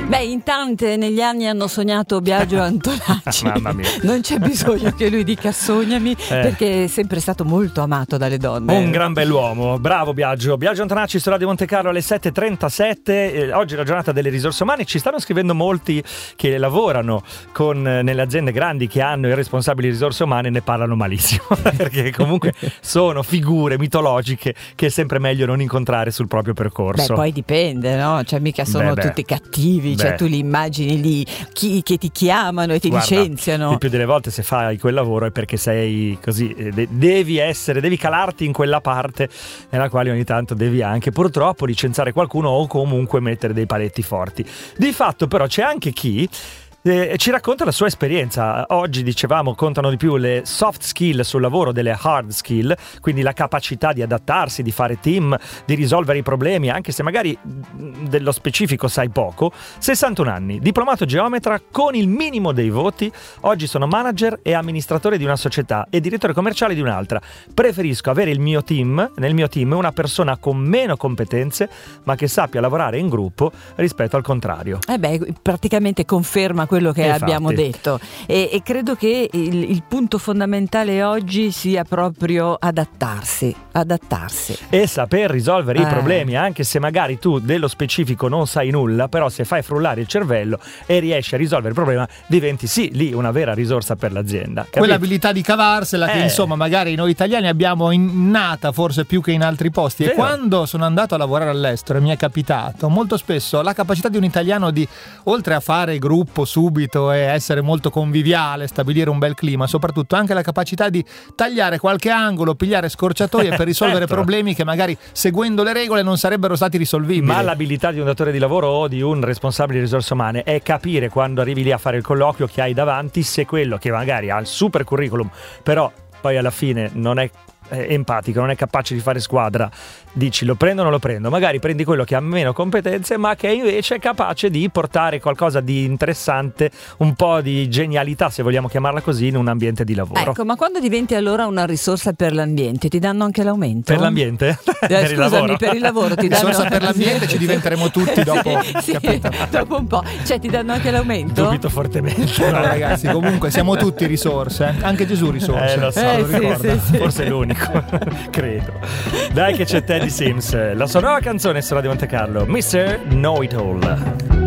Beh, in tante negli anni hanno sognato Biagio Antonacci. Mamma mia. Non c'è bisogno che lui dica sognami, perché è sempre stato molto amato dalle donne. Un gran bell'uomo, bravo Biagio. Biagio Antonacci su Radio Monte Carlo alle 7:37. Oggi è la giornata delle risorse umane. Ci stanno scrivendo molti che lavorano nelle aziende grandi che hanno i responsabili di risorse umane, ne parlano malissimo perché comunque sono figure mitologiche che è sempre meglio non incontrare sul proprio percorso. Beh, poi dipende, no? Cioè mica sono tutti cattivi, cioè tu li immagini lì che ti chiamano e ti licenziano. Il più delle volte se fai quel lavoro è perché sei così, devi calarti in quella parte nella quale ogni tanto devi anche purtroppo licenziare qualcuno o comunque mettere dei paletti forti. Di fatto però c'è anche chi ci racconta la sua esperienza. Oggi dicevamo contano di più le soft skill sul lavoro delle hard skill, quindi la capacità di adattarsi, di fare team, di risolvere i problemi anche se magari dello specifico sai poco. 61 anni, diplomato geometra con il minimo dei voti, oggi sono manager e amministratore di una società e direttore commerciale di un'altra. Preferisco avere nel mio team una persona con meno competenze ma che sappia lavorare in gruppo rispetto al contrario. Praticamente conferma quello che abbiamo detto e credo che il punto fondamentale oggi sia proprio adattarsi e saper risolvere i problemi, anche se magari tu dello specifico non sai nulla, però se fai frullare il cervello e riesci a risolvere il problema diventi lì una vera risorsa per l'azienda, capito? Quell'abilità di cavarsela che insomma magari noi italiani abbiamo innata forse più che in altri posti. Vero. E quando sono andato a lavorare all'estero mi è capitato molto spesso la capacità di un italiano di, oltre a fare gruppo subito e essere molto conviviale, stabilire un bel clima, soprattutto anche la capacità di tagliare qualche angolo, pigliare scorciatoie per risolvere problemi che magari seguendo le regole non sarebbero stati risolvibili. Ma l'abilità di un datore di lavoro o di un responsabile di risorse umane è capire quando arrivi lì a fare il colloquio che hai davanti se quello che magari ha il super curriculum però poi alla fine non è empatico, non è capace di fare squadra, dici lo prendo o non lo prendo. Magari prendi quello che ha meno competenze ma che invece è capace di portare qualcosa di interessante, un po' di genialità se vogliamo chiamarla così, in un ambiente di lavoro. Ecco, ma quando diventi allora una risorsa per l'ambiente ti danno anche l'aumento? Per l'ambiente? Per il lavoro? Per il lavoro ti danno... Risorsa per l'ambiente ci diventeremo tutti dopo, dopo un po', cioè ti danno anche l'aumento? Dubito fortemente. No, ragazzi, comunque siamo tutti risorse, anche Gesù risorse. Lo so, lo ricordo. Forse è l'unico. Credo. Dai che c'è Teddy Sims, la sua nuova canzone su Radio Monte Carlo, Mr. Know It All.